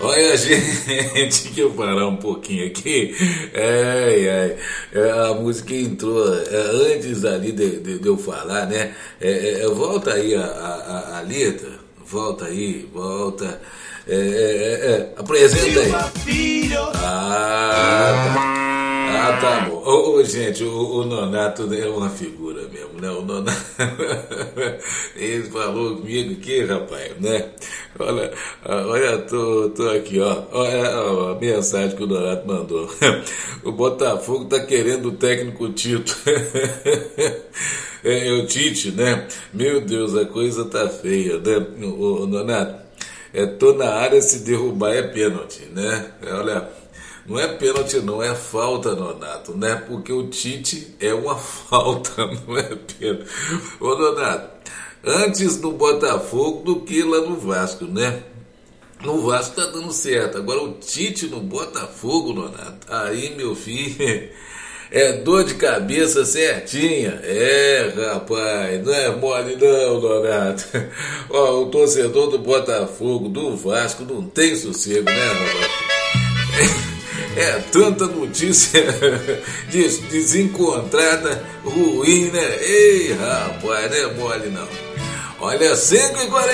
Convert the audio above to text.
Olha, gente, que eu parar um pouquinho aqui. Ai, ai, a música entrou antes ali de eu falar, né? Volta aí a letra, volta aí, volta. Apresenta aí. Tá bom. Gente, o Nonato é uma figura mesmo, né? O Nonato, ele falou comigo aqui, rapaz, né? Olha, tô aqui, ó. Olha a mensagem que o Nonato mandou. O Botafogo tá querendo o técnico Tito. É o Tite, né? Meu Deus, a coisa tá feia, né? O Nonato, tô na área, se derrubar é pênalti, né? Olha. Não é pênalti, não, é falta, Nonato, né? Porque o Tite é uma falta, não é pênalti. Ô, Nonato, antes no Botafogo do que lá no Vasco, né? No Vasco tá dando certo. Agora o Tite no Botafogo, Nonato, aí, meu filho, é dor de cabeça certinha. Rapaz, não é mole não, Nonato. Ó, o torcedor do Botafogo, do Vasco, não tem sossego, né, Nonato? Tanta notícia desencontrada, ruim, né? Ei, rapaz, não é mole não. Olha, 5h40.